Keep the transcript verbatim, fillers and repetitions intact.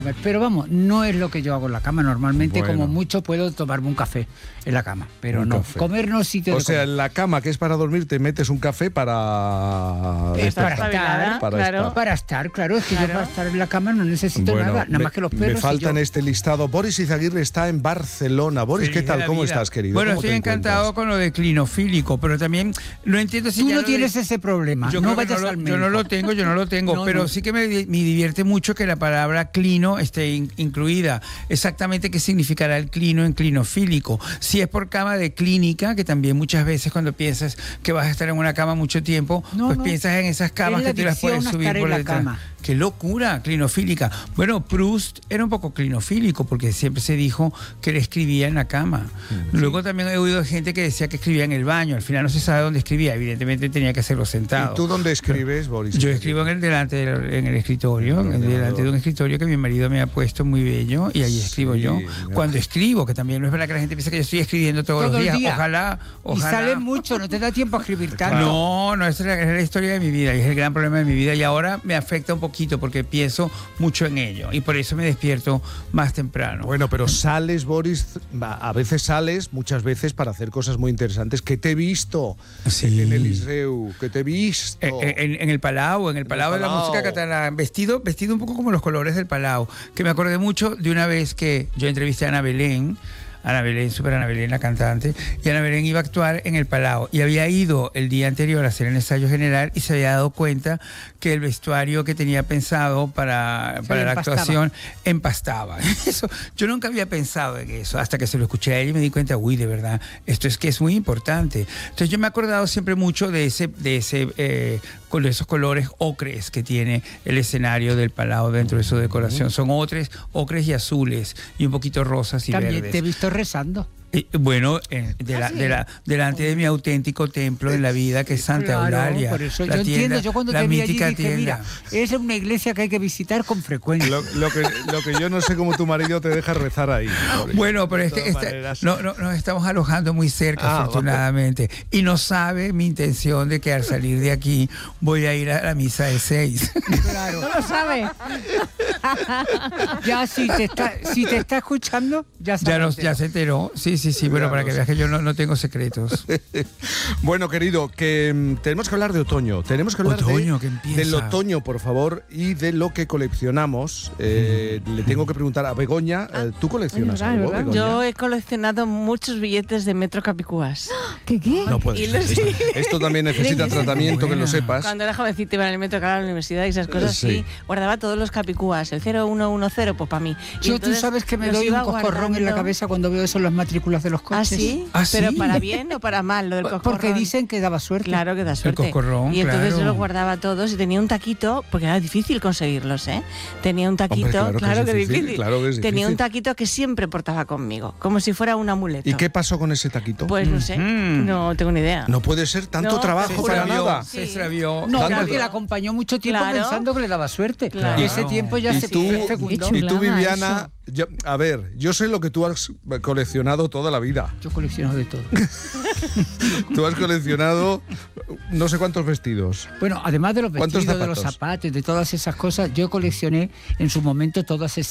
Pero vamos, no es lo que yo hago en la cama. Normalmente, Bueno. como mucho, puedo tomarme un café en la cama. Pero Un no, café. comer no es sitio O de sea, comer. en la cama, que es para dormir, te metes un café para... Es para espabilada, estar, para claro. estar. Para estar, claro, es que yo Claro. para estar en la cama no necesito Bueno, nada, nada me, más que los me perros. y falta en yo. este listado. Boris Izaguirre está en Barcelona. Boris, Feliz ¿qué tal? de la ¿Cómo vida. estás, querido? Bueno, ¿Cómo estoy te encantado encuentras? con lo de clinofílico, pero también no entiendo si Tú ya no lo de- tienes ese problema, Yo no creo que vayas lo- al Yo médico. no lo tengo, yo no lo tengo, No, pero no. sí que me, me divierte mucho que la palabra clino esté in- incluida. Exactamente qué significará el clino en clinofílico. Si es por cama de clínica, que también muchas veces cuando piensas que vas a estar en una cama mucho tiempo, No, pues no. piensas en esas camas Es la que te las puedes adicción a subir estar en por la detrás. cama. ¡Qué locura! Clinofílica. Bueno, Proust era un poco clinofílico porque siempre se dijo que él escribía en la cama. Luego también he oído gente que decía que escribía en el baño. Al final no se sabe dónde escribía. Evidentemente tenía que hacerlo sentado. ¿Y tú dónde escribes, Boris? Yo escribo en el delante del- en el escritorio, en el delante de un escritorio que mi marido me ha puesto muy bello y ahí escribo Sí, yo. mira. Cuando escribo, que también no es verdad que la gente piensa que yo estoy escribiendo todos Todo los el días. día. Ojalá, Y ojalá. sale mucho, no te da tiempo a escribir tanto. No, no, esa es la, es la historia de mi vida y es el gran problema de mi vida y ahora me afecta un poquito porque pienso mucho en ello y por eso me despierto más temprano. Bueno, pero sales, Boris, va, a veces sales, muchas veces para hacer cosas muy interesantes. Que te he visto Sí. en el Liceu, que te he visto. En, en- en el Palau, en el Palau de la Palau. música catalana, vestido, vestido un poco como los colores del Palau, que me acordé mucho de una vez que yo entrevisté a Ana Belén, Ana Belén, super Ana Belén, la cantante, y Ana Belén iba a actuar en el Palau y había ido el día anterior a hacer el ensayo general y se había dado cuenta que el vestuario que tenía pensado para, Se para le la empastaba. actuación empastaba. Eso, yo nunca había pensado en eso, hasta que se lo escuché a ella y me di cuenta, uy, de verdad, esto es que es muy importante. Entonces yo me he acordado siempre mucho de ese, de ese, eh, con esos colores ocres que tiene el escenario del Palau dentro de su decoración. Son ocres, ocres y azules y un poquito rosas y También verdes. te he visto rezando. Y, bueno, eh, de la- ¿Ah, sí? de la- delante de mi auténtico templo en la vida, que es Santa Claro, Eulalia. por eso la yo tienda, entiendo, yo cuando la te vi allí mítica dije, tienda. mira, es una iglesia que hay que visitar con frecuencia. Lo, lo que, lo que yo no sé cómo tu marido te deja rezar ahí. Boris. Bueno, pero De este, todas este- maneras. no, no, nos estamos alojando muy cerca, Ah, afortunadamente. Y no sabe mi intención de que al salir de aquí voy a ir a la misa de seis. Claro. No lo sabe. Ya si te está, si te está escuchando, ya sabes. ya, nos, ya se enteró. Sí, sí, sí. Bueno, Ya para lo que sé. veas que yo no, no tengo secretos. Bueno, querido, que mm, tenemos que hablar de otoño. Tenemos que hablar de- Otoño, que empieza. del otoño, por favor, y de lo que coleccionamos. Eh, Le tengo que preguntar a Begoña, eh, ¿tú coleccionas Es verdad, algo, es verdad. Begoña? Yo he coleccionado muchos billetes de Metro Capicúas. ¿Qué qué? No puede Y ser. lo Esto, sí. esto también necesita tratamiento, que lo sepas. Cuando era jovencita iba en el metro que era la universidad y esas cosas, Sí. sí. Guardaba todos los Capicúas, el cero uno uno cero, pues para mí. Y Yo, tú entonces sabes que me los doy un iba coscorrón en la guardando. cabeza cuando veo eso en las matrículas de los ¿Ah, coches. sí? ¿Ah, ¿Pero sí? para bien o para mal lo del coscorrón? Porque dicen que daba suerte. Claro que da suerte. coscorrón, y entonces claro. yo los guardaba todos y tenía un taquito, porque era difícil conseguirlos, ¿eh? Tenía un taquito, Hombre, claro que es que difícil, difícil. claro que es Tenía un difícil. taquito que siempre portaba conmigo, como si fuera un amuleto. ¿Y qué pasó con ese taquito? Pues no sé, Mm. no tengo ni idea. No puede ser tanto No, trabajo se para extravió, nada. Se extravió. No, Dándole- porque la acompañó mucho tiempo Claro. pensando que le daba suerte. Claro. Y ese tiempo ya Y se tú, fecundó. Qué y tú, chulada Viviana, yo- a ver, yo sé lo que tú has coleccionado toda la vida. Yo colecciono de todo. Tú has coleccionado no sé cuántos vestidos. Bueno, además de los ¿Cuántos vestidos, de los zapatos? zapatos, de todas esas cosas, yo coleccioné en su momento todas esas